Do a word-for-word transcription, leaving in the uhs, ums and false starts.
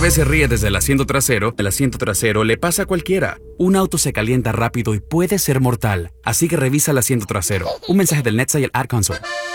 bebé se ríe desde el asiento trasero, el asiento trasero le pasa a cualquiera. Un auto se calienta rápido y puede ser mortal, así que revisa el asiento trasero. Un mensaje del NetSail Ad Console.